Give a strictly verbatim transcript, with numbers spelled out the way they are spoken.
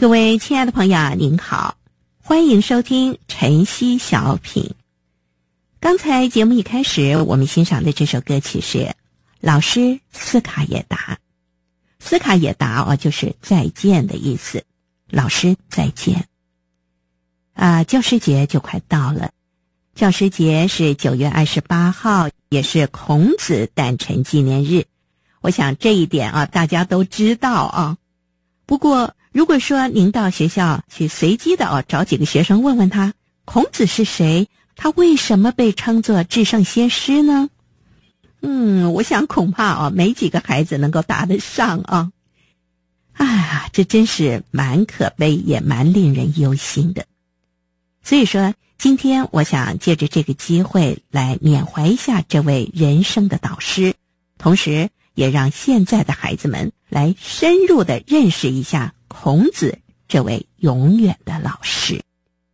各位亲爱的朋友，您好，欢迎收听晨曦小品。刚才节目一开始，我们欣赏的这首歌曲是老师斯卡也达。斯卡也达哦，就是再见的意思。老师再见。啊，教师节就快到了。教师节是九月二十八号，也是孔子诞辰纪念日。我想这一点啊，大家都知道啊。不过，如果说您到学校去随机的哦，找几个学生问问他，孔子是谁？他为什么被称作至圣先师呢？嗯，我想恐怕啊，没几个孩子能够答得上啊。哎呀，这真是蛮可悲，也蛮令人忧心的。所以说，今天我想借着这个机会来缅怀一下这位人生的导师，同时也让现在的孩子们来深入的认识一下孔子这位永远的老师。